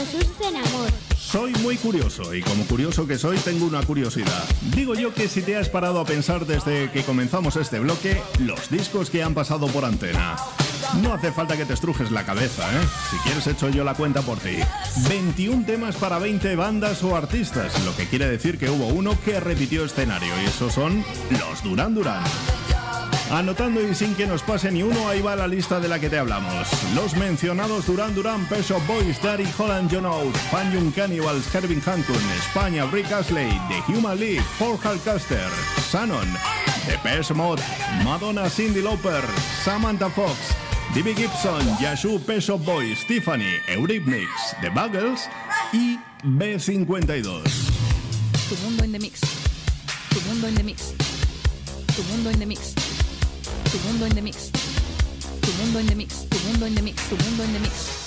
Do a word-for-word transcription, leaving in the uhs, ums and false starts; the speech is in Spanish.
Jesús Zenamor. Soy muy curioso y como curioso que soy tengo una curiosidad. Digo yo que si te has parado a pensar desde que comenzamos este bloque, los discos que han pasado por antena. No hace falta que te estrujes la cabeza, ¿eh? Si quieres echo yo la cuenta por ti. veintiún temas para veinte bandas o artistas, lo que quiere decir que hubo uno que repitió escenario y esos son los Duran Duran. Anotando y sin que nos pase ni uno, ahí va la lista de la que te hablamos. Los mencionados Duran Duran, Pet Shop Boys, Daddy Holland, John Oates, Fun Young Cannibals, Herbie Hancock, España, Rick Astley, The Human League, Paul Hallcaster, Shannon, Depeche Mode, Madonna, Cyndi Lauper, Samantha Fox, D B Gibson, Yazoo, Pet Shop Boys, Tiffany, Eurythmics, The Buggles y B cincuenta y dos. Tu mundo in the mix. Tu mundo in the mix. Tu mundo in the mix. Tu mundo in the mix. Tu mundo in the mix. Tu mundo in the mix. Tu mundo in the mix.